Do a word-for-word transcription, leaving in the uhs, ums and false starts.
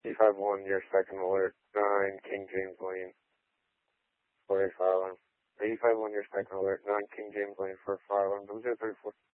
eighty-five one, your second alert, nine King James Lane, for a fire alarm. eighty-five one, your second alert, nine King James Lane for a fire alarm, zero zero three four.